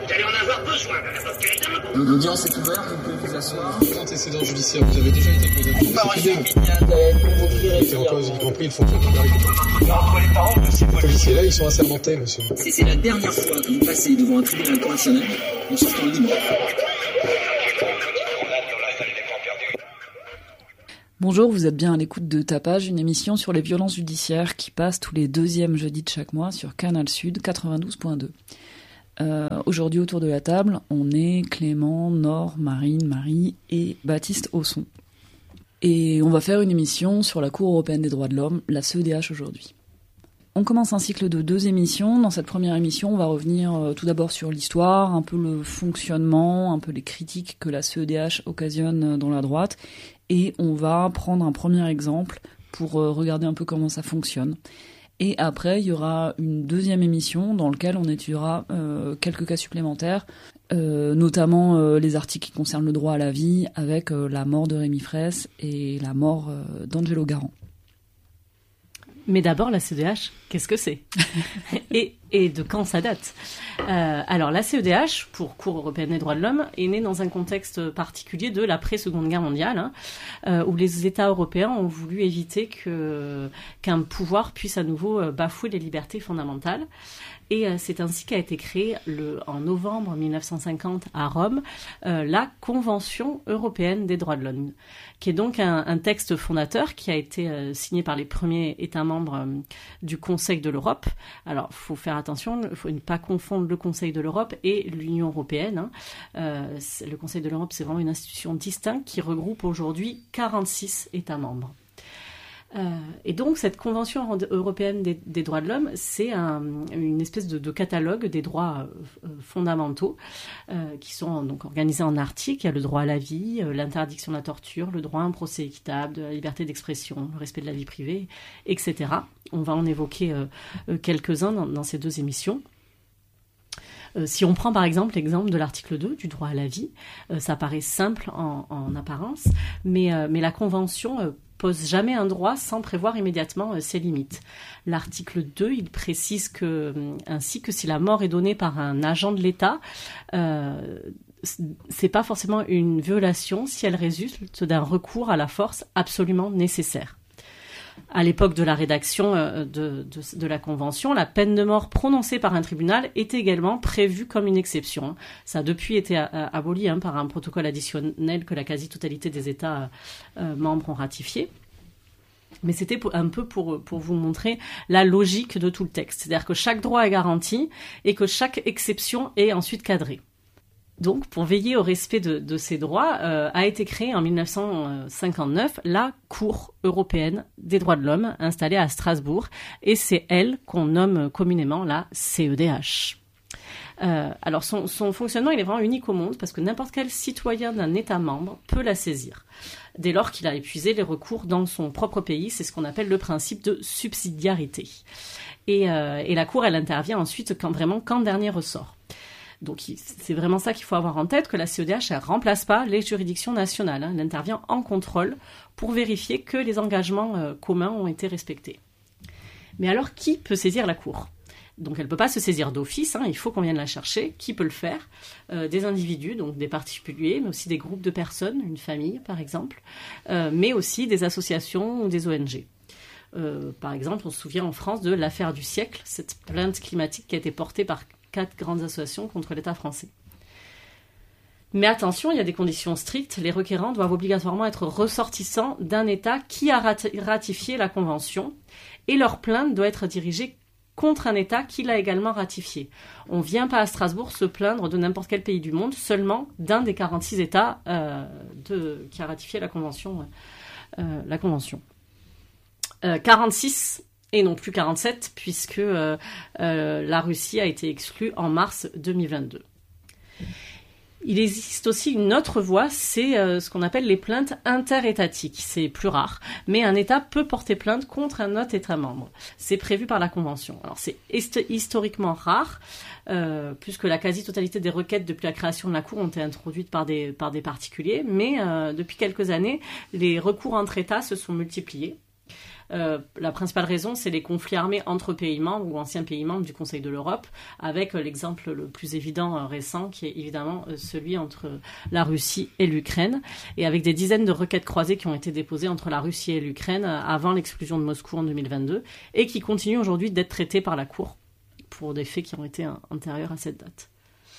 Vous allez en avoir besoin de la vôtre, évidemment. L'audience est ouverte, vous pouvez vous asseoir. Antécédent judiciaire, vous avez déjà été condamné. C'est bien. C'est en cause, y compris le fonctionnaire de la République. Entre les parents de ces Les policiers là, ils sont assermentés, monsieur. Si c'est la dernière fois que vous passez devant un tribunal correctionnel, nous sortons libre. Bonjour, vous êtes bien à l'écoute de Tapage, une émission sur les violences judiciaires qui passe tous les deuxièmes jeudis de chaque mois sur Canal Sud 92.2. Aujourd'hui autour de la table, on est Clément, Nord, Marine, Marie et Baptiste Ausson. Et on va faire une émission sur la Cour européenne des droits de l'homme, la CEDH aujourd'hui. On commence un cycle de 2 émissions. Dans cette première émission, on va revenir tout d'abord sur l'histoire, un peu le fonctionnement, un peu les critiques que la CEDH occasionne dans la droite. Et on va prendre un premier exemple pour regarder un peu comment ça fonctionne. Et après, il y aura une deuxième émission dans laquelle on étudiera quelques cas supplémentaires, notamment les articles qui concernent le droit à la vie, avec la mort de Rémi Fraisse et la mort d'Angelo Garant. Mais d'abord, la CEDH, qu'est-ce que c'est et de quand ça date? Alors, la CEDH, pour Cour européenne des droits de l'homme, est née dans un contexte particulier de l'après-Seconde Guerre mondiale, où les États européens ont voulu éviter qu'un pouvoir puisse à nouveau bafouer les libertés fondamentales. Et c'est ainsi qu'a été créée en novembre 1950 à Rome la Convention européenne des droits de l'homme, qui est donc un texte fondateur qui a été signé par les premiers États membres du Conseil de l'Europe. Alors, il faut faire attention, il faut ne pas confondre le Conseil de l'Europe et l'Union européenne. Le Conseil de l'Europe, c'est vraiment une institution distincte qui regroupe aujourd'hui 46 États membres. Et donc cette Convention européenne des droits de l'homme, c'est une espèce de catalogue des droits fondamentaux qui sont donc organisés en articles. Il y a le droit à la vie, l'interdiction de la torture, le droit à un procès équitable, de la liberté d'expression, le respect de la vie privée, etc. On va en évoquer quelques-uns dans ces 2 émissions. Si on prend par exemple l'exemple de l'article 2 du droit à la vie, ça paraît simple en apparence, mais la Convention pose jamais un droit sans prévoir immédiatement ses limites. L'article 2, il précise ainsi que si la mort est donnée par un agent de l'État, c'est pas forcément une violation si elle résulte d'un recours à la force absolument nécessaire. À l'époque de la rédaction de la Convention, la peine de mort prononcée par un tribunal est également prévue comme une exception. Ça a depuis été aboli par un protocole additionnel que la quasi-totalité des États membres ont ratifié. Mais c'était un peu pour vous montrer la logique de tout le texte. C'est-à-dire que chaque droit est garanti et que chaque exception est ensuite cadrée. Donc, pour veiller au respect de ces droits, a été créée en 1959 la Cour européenne des droits de l'homme, installée à Strasbourg, et c'est elle qu'on nomme communément la CEDH. Alors, son fonctionnement, il est vraiment unique au monde, parce que n'importe quel citoyen d'un État membre peut la saisir, dès lors qu'il a épuisé les recours dans son propre pays. C'est ce qu'on appelle le principe de subsidiarité. Et la Cour, elle intervient ensuite quand dernier ressort. Donc c'est vraiment ça qu'il faut avoir en tête, que la CEDH, elle remplace pas les juridictions nationales. Elle intervient en contrôle pour vérifier que les engagements communs ont été respectés. Mais alors, qui peut saisir la Cour ? Donc elle ne peut pas se saisir d'office, il faut qu'on vienne la chercher. Qui peut le faire ? Des individus, donc des particuliers, mais aussi des groupes de personnes, une famille par exemple, mais aussi des associations ou des ONG. Par exemple, on se souvient en France de l'affaire du siècle, cette plainte climatique qui a été portée par 4 grandes associations contre l'État français. Mais attention, il y a des conditions strictes. Les requérants doivent obligatoirement être ressortissants d'un État qui a ratifié la Convention, et leur plainte doit être dirigée contre un État qui l'a également ratifié. On ne vient pas à Strasbourg se plaindre de n'importe quel pays du monde, seulement d'un des 46 États qui a ratifié la Convention. 46 et non plus 47, puisque la Russie a été exclue en mars 2022. Il existe aussi une autre voie, c'est ce qu'on appelle les plaintes interétatiques. C'est plus rare, mais un État peut porter plainte contre un autre État membre. C'est prévu par la Convention. Alors c'est historiquement rare, puisque la quasi-totalité des requêtes depuis la création de la Cour ont été introduites par des particuliers, mais depuis quelques années, les recours entre États se sont multipliés. La principale raison, c'est les conflits armés entre pays membres ou anciens pays membres du Conseil de l'Europe, avec l'exemple le plus évident récent, qui est évidemment celui entre la Russie et l'Ukraine, et avec des dizaines de requêtes croisées qui ont été déposées entre la Russie et l'Ukraine avant l'exclusion de Moscou en 2022, et qui continuent aujourd'hui d'être traitées par la Cour pour des faits qui ont été antérieurs à cette date.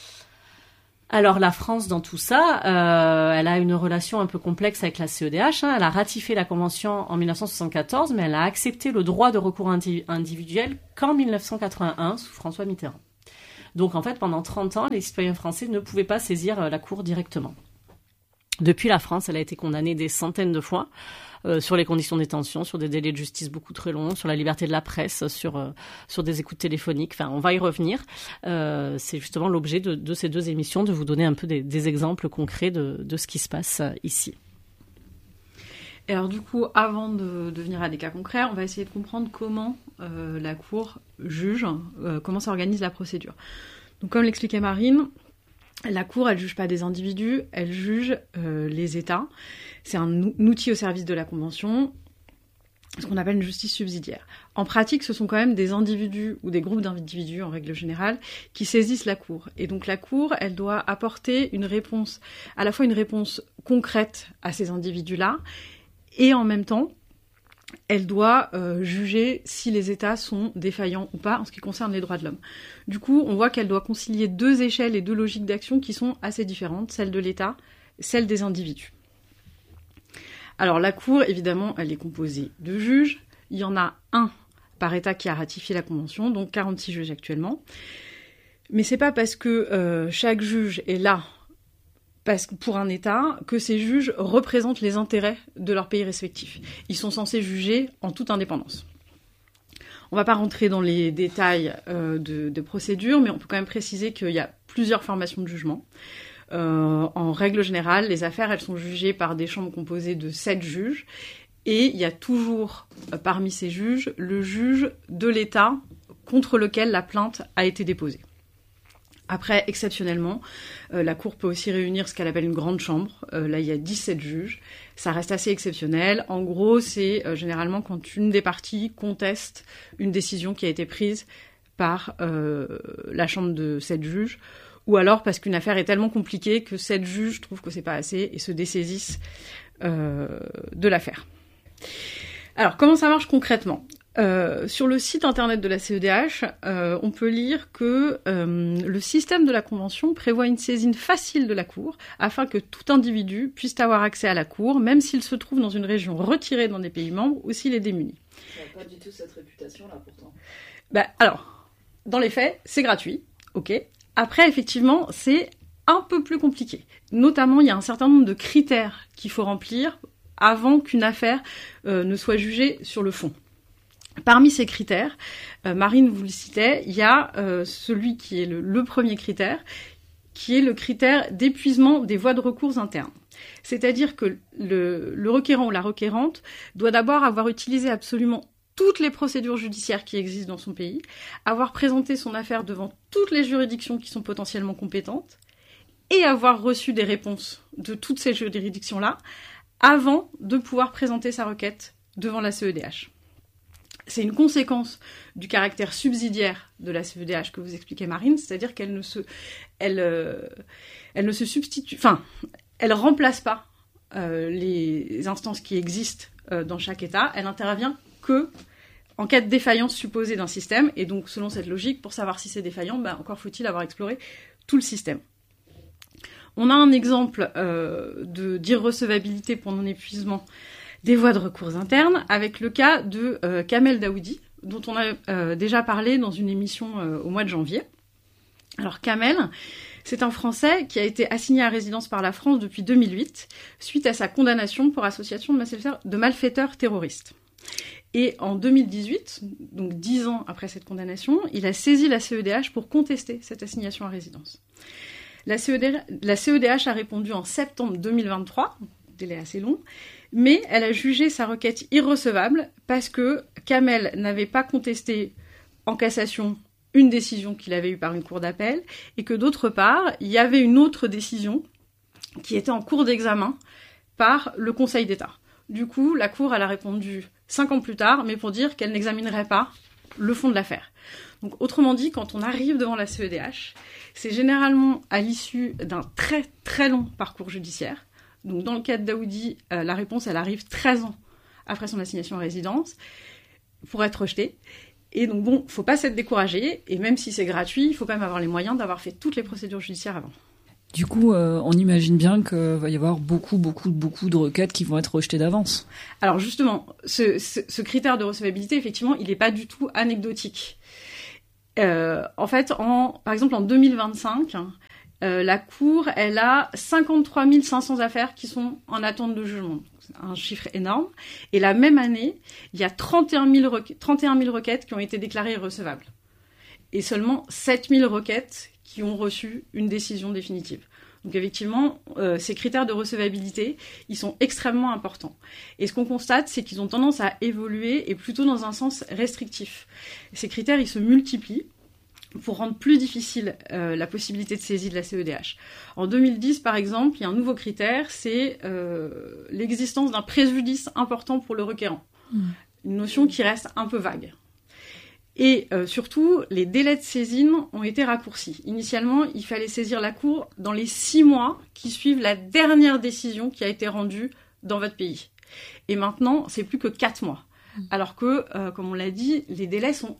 Alors la France, dans tout ça, elle a une relation un peu complexe avec la CEDH. Elle a ratifié la Convention en 1974, mais elle a accepté le droit de recours individuel qu'en 1981, sous François Mitterrand. Donc en fait, pendant 30 ans, les citoyens français ne pouvaient pas saisir la Cour directement. Depuis, la France, elle a été condamnée des centaines de fois sur les conditions de détention, sur des délais de justice beaucoup trop longs, sur la liberté de la presse, sur des écoutes téléphoniques. Enfin, on va y revenir. C'est justement l'objet de ces deux émissions, de vous donner un peu des exemples concrets de ce qui se passe ici. Et alors du coup, avant de venir à des cas concrets, on va essayer de comprendre comment la Cour juge, comment s'organise la procédure. Donc comme l'expliquait Marine, la Cour, elle juge pas des individus, elle juge les États. C'est un outil au service de la Convention, ce qu'on appelle une justice subsidiaire. En pratique, ce sont quand même des individus ou des groupes d'individus, en règle générale, qui saisissent la Cour. Et donc la Cour, elle doit apporter une réponse, à la fois une réponse concrète à ces individus-là, et en même temps, elle doit juger si les États sont défaillants ou pas en ce qui concerne les droits de l'homme. Du coup, on voit qu'elle doit concilier deux échelles et deux logiques d'action qui sont assez différentes, celle de l'État, celle des individus. Alors la Cour, évidemment, elle est composée de juges. Il y en a un par État qui a ratifié la Convention, donc 46 juges actuellement. Mais c'est pas parce que chaque juge est là pour un État que ces juges représentent les intérêts de leur pays respectif. Ils sont censés juger en toute indépendance. On va pas rentrer dans les détails de procédure, mais on peut quand même préciser qu'il y a plusieurs formations de jugement. En règle générale, les affaires, elles sont jugées par des chambres composées de 7 juges. Et il y a toujours, parmi ces juges, le juge de l'État contre lequel la plainte a été déposée. Après, exceptionnellement, la Cour peut aussi réunir ce qu'elle appelle une grande chambre. Là, il y a 17 juges. Ça reste assez exceptionnel. En gros, c'est généralement quand une des parties conteste une décision qui a été prise par la chambre de 7 juges, ou alors parce qu'une affaire est tellement compliquée que 7 juges trouvent que c'est pas assez et se dessaisissent de l'affaire. Alors, comment ça marche concrètement ? Sur le site internet de la CEDH, on peut lire que le système de la Convention prévoit une saisine facile de la Cour afin que tout individu puisse avoir accès à la Cour, même s'il se trouve dans une région retirée dans des pays membres ou s'il est démuni. Ça n'a pas du tout cette réputation-là, pourtant. Alors, dans les faits, c'est gratuit, ok. Après, effectivement, c'est un peu plus compliqué. Notamment, il y a un certain nombre de critères qu'il faut remplir avant qu'une affaire ne soit jugée sur le fond. Parmi ces critères, Marine vous le citait, il y a celui qui est le premier critère, qui est le critère d'épuisement des voies de recours internes. C'est-à-dire que le requérant ou la requérante doit d'abord avoir utilisé absolument toutes les procédures judiciaires qui existent dans son pays, avoir présenté son affaire devant toutes les juridictions qui sont potentiellement compétentes, et avoir reçu des réponses de toutes ces juridictions-là, avant de pouvoir présenter sa requête devant la CEDH. C'est une conséquence du caractère subsidiaire de la CEDH que vous expliquez, Marine, c'est-à-dire qu'elle ne se substitue, elle remplace pas les instances qui existent dans chaque État. Elle n'intervient que en cas de défaillance supposée d'un système, et donc selon cette logique, pour savoir si c'est défaillant, encore faut-il avoir exploré tout le système. On a un exemple d'irrecevabilité pour non-épuisement des voies de recours internes, avec le cas de Kamel Daoudi, dont on a déjà parlé dans une émission au mois de janvier. Alors Kamel, c'est un Français qui a été assigné à résidence par la France depuis 2008, suite à sa condamnation pour association de malfaiteurs terroristes. Et en 2018, donc 10 ans après cette condamnation, il a saisi la CEDH pour contester cette assignation à résidence. La CEDH a répondu en septembre 2023, délai assez long, mais elle a jugé sa requête irrecevable parce que Kamel n'avait pas contesté en cassation une décision qu'il avait eue par une cour d'appel, et que d'autre part, il y avait une autre décision qui était en cours d'examen par le Conseil d'État. Du coup, la Cour elle a répondu 5 ans plus tard, mais pour dire qu'elle n'examinerait pas le fond de l'affaire. Donc, autrement dit, quand on arrive devant la CEDH, c'est généralement à l'issue d'un très très long parcours judiciaire. Donc, dans le cas de Daoudi, la réponse, elle arrive 13 ans après son assignation à résidence pour être rejetée. Et donc, bon, faut pas s'être découragé. Et même si c'est gratuit, il faut quand même avoir les moyens d'avoir fait toutes les procédures judiciaires avant. Du coup, on imagine bien qu'il va y avoir beaucoup de requêtes qui vont être rejetées d'avance. Alors justement, ce critère de recevabilité, effectivement, il n'est pas du tout anecdotique. En fait, par exemple, en 2025, la Cour, elle a 53 500 affaires qui sont en attente de jugement. C'est un chiffre énorme. Et la même année, il y a 31 000 requêtes qui ont été déclarées irrecevables. Et seulement 7 000 requêtes qui ont reçu une décision définitive. Donc effectivement, ces critères de recevabilité, ils sont extrêmement importants. Et ce qu'on constate, c'est qu'ils ont tendance à évoluer et plutôt dans un sens restrictif. Ces critères, ils se multiplient pour rendre plus difficile la possibilité de saisie de la CEDH. En 2010, par exemple, il y a un nouveau critère, c'est l'existence d'un préjudice important pour le requérant. Une notion qui reste un peu vague. Et surtout, les délais de saisine ont été raccourcis. Initialement, il fallait saisir la Cour dans les 6 mois qui suivent la dernière décision qui a été rendue dans votre pays. Et maintenant, c'est plus que 4 mois. Alors que, comme on l'a dit, les délais sont...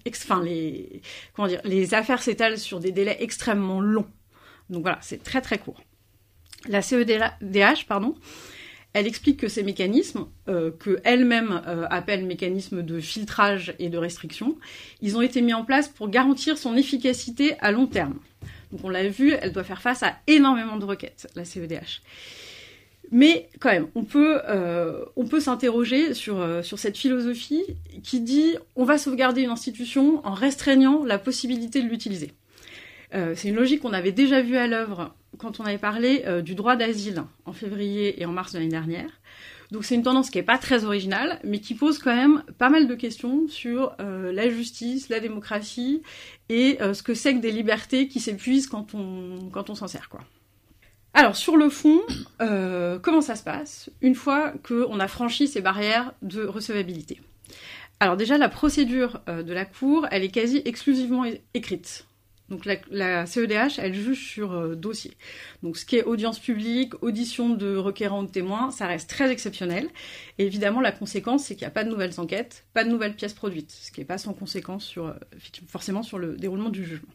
les affaires s'étalent sur des délais extrêmement longs. Donc voilà, c'est très très court. La CEDH, elle explique que ces mécanismes, qu'elle-même appelle mécanismes de filtrage et de restriction, ils ont été mis en place pour garantir son efficacité à long terme. Donc on l'a vu, elle doit faire face à énormément de requêtes, la CEDH. Mais quand même, on peut s'interroger sur cette philosophie qui dit on va sauvegarder une institution en restreignant la possibilité de l'utiliser. C'est une logique qu'on avait déjà vue à l'œuvre quand on avait parlé du droit d'asile en février et en mars de l'année dernière. Donc c'est une tendance qui n'est pas très originale, mais qui pose quand même pas mal de questions sur la justice, la démocratie et ce que c'est que des libertés qui s'épuisent quand on s'en sert, quoi. Alors sur le fond, comment ça se passe une fois qu'on a franchi ces barrières de recevabilité ? Alors déjà, la procédure de la Cour, elle est quasi exclusivement écrite. Donc la CEDH, elle juge sur dossier. Donc ce qui est audience publique, audition de requérants ou de témoins, ça reste très exceptionnel. Et évidemment, la conséquence, c'est qu'il n'y a pas de nouvelles enquêtes, pas de nouvelles pièces produites, ce qui n'est pas sans conséquence forcément sur le déroulement du jugement.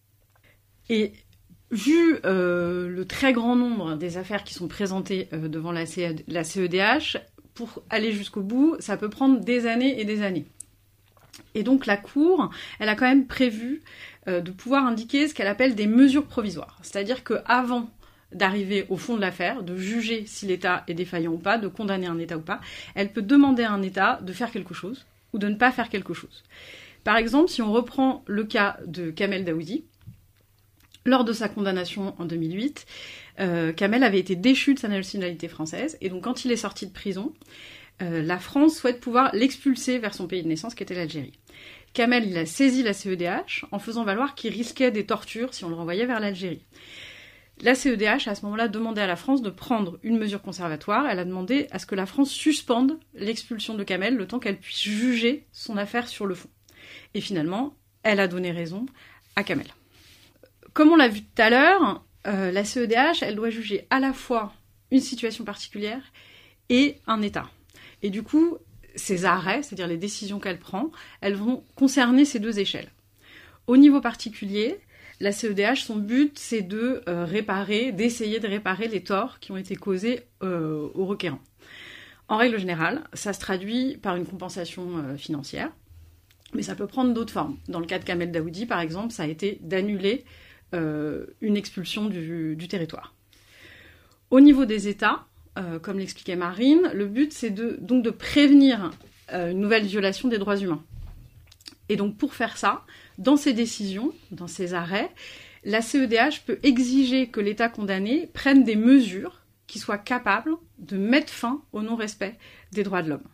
Et vu le très grand nombre des affaires qui sont présentées devant la CEDH, pour aller jusqu'au bout, ça peut prendre des années et des années. Et donc la Cour, elle a quand même prévu de pouvoir indiquer ce qu'elle appelle des mesures provisoires. C'est-à-dire qu'avant d'arriver au fond de l'affaire, de juger si l'État est défaillant ou pas, de condamner un État ou pas, elle peut demander à un État de faire quelque chose ou de ne pas faire quelque chose. Par exemple, si on reprend le cas de Kamel Daoudi, lors de sa condamnation en 2008, Kamel avait été déchu de sa nationalité française, et donc quand il est sorti de prison, la France souhaite pouvoir l'expulser vers son pays de naissance, qui était l'Algérie. Kamel, il a saisi la CEDH en faisant valoir qu'il risquait des tortures si on le renvoyait vers l'Algérie. La CEDH, à ce moment-là, demandait à la France de prendre une mesure conservatoire. Elle a demandé à ce que la France suspende l'expulsion de Kamel le temps qu'elle puisse juger son affaire sur le fond. Et finalement, elle a donné raison à Kamel. Comme on l'a vu tout à l'heure, la CEDH, elle doit juger à la fois une situation particulière et un État. Et du coup, ces arrêts, c'est-à-dire les décisions qu'elle prend, elles vont concerner ces deux échelles. Au niveau particulier, la CEDH, son but, c'est d'essayer de réparer les torts qui ont été causés aux requérants. En règle générale, ça se traduit par une compensation financière, mais ça peut prendre d'autres formes. Dans le cas de Kamel Daoudi, par exemple, ça a été d'annuler une expulsion du territoire. Au niveau des États, comme l'expliquait Marine, le but c'est donc de prévenir une nouvelle violation des droits humains. Et donc pour faire ça, dans ses décisions, dans ses arrêts, la CEDH peut exiger que l'État condamné prenne des mesures qui soient capables de mettre fin au non-respect des droits de l'homme.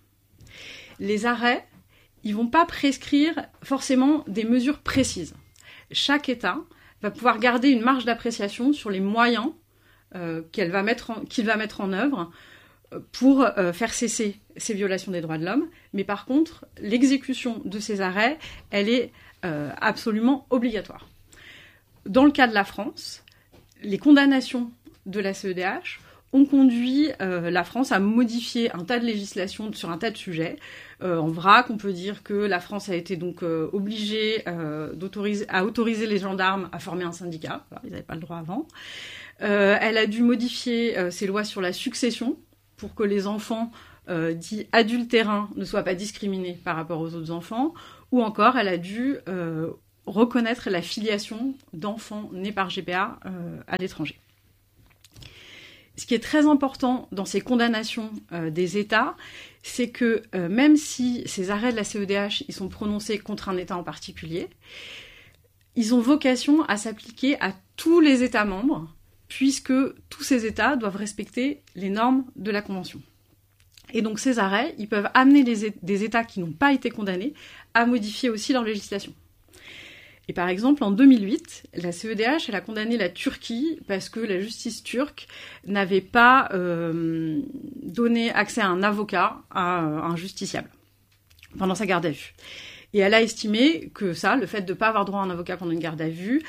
Les arrêts, ils vont pas prescrire forcément des mesures précises. Chaque État va pouvoir garder une marge d'appréciation sur les moyens qu'il va mettre en œuvre pour faire cesser ces violations des droits de l'homme, mais par contre, l'exécution de ces arrêts, elle est absolument obligatoire. Dans le cas de la France, les condamnations de la CEDH ont conduit la France à modifier un tas de législations sur un tas de sujets. En vrac, on peut dire que la France a été donc obligée à autoriser les gendarmes à former un syndicat. Alors, ils n'avaient pas le droit avant. Elle a dû modifier ses lois sur la succession pour que les enfants dits adultérins ne soient pas discriminés par rapport aux autres enfants. Ou encore, elle a dû reconnaître la filiation d'enfants nés par GPA à l'étranger. Ce qui est très important dans ces condamnations des États, c'est que même si ces arrêts de la CEDH ils sont prononcés contre un État en particulier, ils ont vocation à s'appliquer à tous les États membres, puisque tous ces États doivent respecter les normes de la Convention. Et donc ces arrêts, ils peuvent amener des États qui n'ont pas été condamnés à modifier aussi leur législation. Et par exemple, en 2008, la CEDH elle a condamné la Turquie parce que la justice turque n'avait pas donné accès à un avocat à un justiciable pendant sa garde à vue. Et elle a estimé que le fait de ne pas avoir droit à un avocat pendant une garde à vue,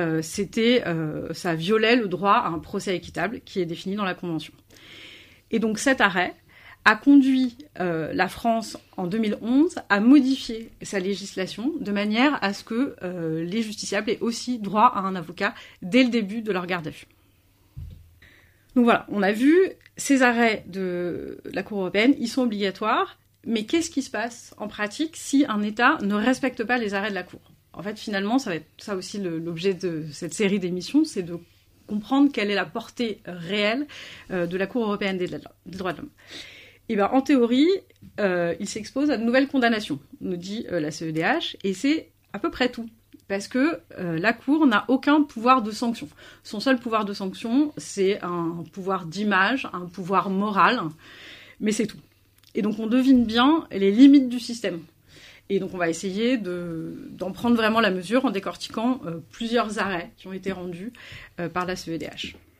ça violait le droit à un procès équitable qui est défini dans la Convention. Et donc cet arrêt a conduit la France en 2011 à modifier sa législation de manière à ce que les justiciables aient aussi droit à un avocat dès le début de leur garde à vue. Donc voilà, on a vu ces arrêts de la Cour européenne, ils sont obligatoires, mais qu'est-ce qui se passe en pratique si un État ne respecte pas les arrêts de la Cour ? En fait, finalement, ça va être ça aussi l'objet de cette série d'émissions, c'est de comprendre quelle est la portée réelle de la Cour européenne des droits de l'homme. Et bien, en théorie, il s'expose à de nouvelles condamnations, nous dit la CEDH, et c'est à peu près tout. Parce que la Cour n'a aucun pouvoir de sanction. Son seul pouvoir de sanction, c'est un pouvoir d'image, un pouvoir moral, mais c'est tout. Et donc on devine bien les limites du système. Et donc on va essayer d'en prendre vraiment la mesure en décortiquant plusieurs arrêts qui ont été rendus par la CEDH.